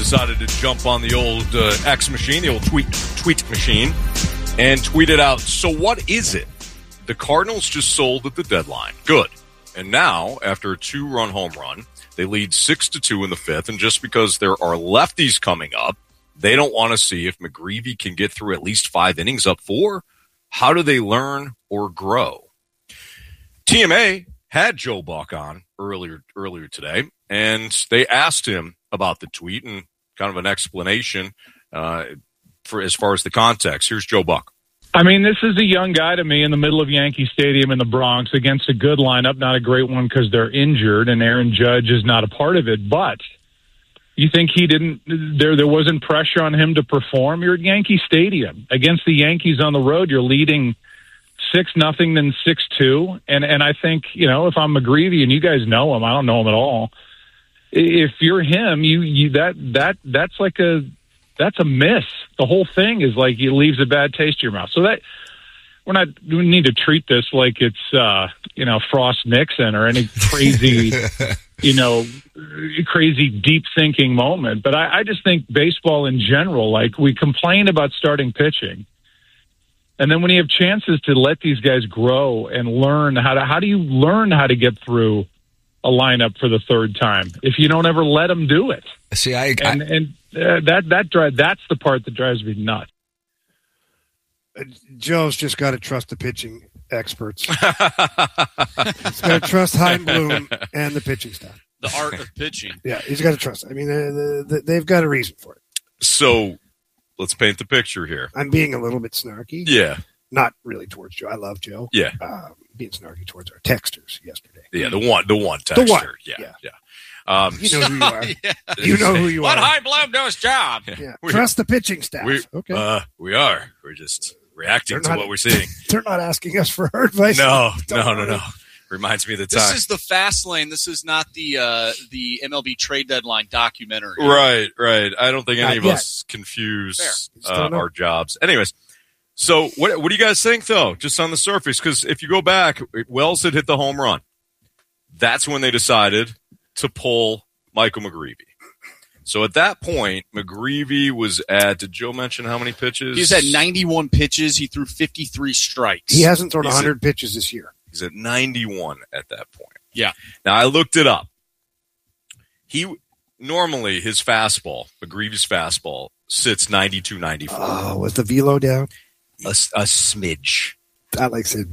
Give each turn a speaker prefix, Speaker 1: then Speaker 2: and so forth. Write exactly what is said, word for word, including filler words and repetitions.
Speaker 1: decided to jump on the old uh, X machine, the old tweet tweet machine, and tweeted out, so what is it? The Cardinals just sold at the deadline. Good. And now, after a two-run home run, they lead six to two in the fifth, and just because there are lefties coming up, they don't want to see if McGreevy can get through at least five innings up four. How do they learn or grow? T M A had Joe Buck on earlier earlier today, and they asked him about the tweet and kind of an explanation uh, for as far as the context. Here's Joe Buck.
Speaker 2: I mean, this is a young guy to me in the middle of Yankee Stadium in the Bronx against a good lineup, not a great one because they're injured and Aaron Judge is not a part of it. But you think he didn't, there there wasn't pressure on him to perform? You're at Yankee Stadium against the Yankees on the road. You're leading six nothing, then six two. And, and I think, you know, if I'm McGreevy, and you guys know him, I don't know him at all. If you're him, you, you that that that's like a that's a miss. The whole thing is like it leaves a bad taste in your mouth. So that we're not we need to treat this like it's uh, you know Frost Nixon or any crazy you know crazy deep thinking moment. But I, I just think baseball in general, like we complain about starting pitching, and then when you have chances to let these guys grow and learn how to how do you learn how to get through a lineup for the third time if you don't ever let them do it?
Speaker 3: See, I,
Speaker 2: and,
Speaker 3: I
Speaker 2: and uh, that that drive that's the part that drives me nuts.
Speaker 4: Uh, Joe's just got to trust the pitching experts. He's got to trust Chaim Bloom and the pitching staff.
Speaker 5: The art of pitching.
Speaker 4: Yeah, he's got to trust. I mean, they, they, they've got a reason for it.
Speaker 1: So let's paint the picture here.
Speaker 4: I'm being a little bit snarky.
Speaker 1: Yeah.
Speaker 4: Not really towards Joe. I love Joe.
Speaker 1: Yeah.
Speaker 4: Um, being snarky towards our texters yesterday.
Speaker 1: Yeah, the one, the one texter.
Speaker 4: The one.
Speaker 1: Yeah, yeah.
Speaker 4: yeah.
Speaker 1: Um,
Speaker 4: you know who you are.
Speaker 5: yeah.
Speaker 4: You know who you
Speaker 5: Let
Speaker 4: are.
Speaker 5: Chaim Bloom do his job.
Speaker 4: Yeah.
Speaker 1: We-
Speaker 4: Trust the pitching staff.
Speaker 1: We,
Speaker 4: okay.
Speaker 1: uh, we are. We're just reacting
Speaker 4: They're
Speaker 1: to
Speaker 4: not-
Speaker 1: what we're seeing.
Speaker 4: They're not asking us for our advice.
Speaker 1: No,
Speaker 4: Don't
Speaker 1: no, no,
Speaker 4: worry.
Speaker 1: no. Reminds me of the
Speaker 5: This
Speaker 1: time.
Speaker 5: is the fast lane. This is not the uh, the M L B trade deadline documentary.
Speaker 1: Right, right. I don't think any
Speaker 4: Not
Speaker 1: of
Speaker 4: yet.
Speaker 1: us confuse
Speaker 4: Fair.
Speaker 1: uh,
Speaker 4: Still
Speaker 1: our jobs. Anyways, so what what do you guys think, though, just on the surface? Because if you go back, Wells had hit the home run. That's when they decided to pull Michael McGreevy. So at that point, McGreevy was at, did Joe mention how many pitches?
Speaker 5: He's at ninety-one pitches. He threw fifty-three strikes.
Speaker 4: He hasn't thrown
Speaker 1: He's
Speaker 4: one hundred pitches this year.
Speaker 1: He's at ninety-one at that point.
Speaker 5: Yeah.
Speaker 1: Now, I looked it up. He normally, his fastball, McGreevy's fastball, sits ninety-two, ninety-four.
Speaker 4: Oh, was the velo down?
Speaker 1: A, a smidge.
Speaker 4: I like said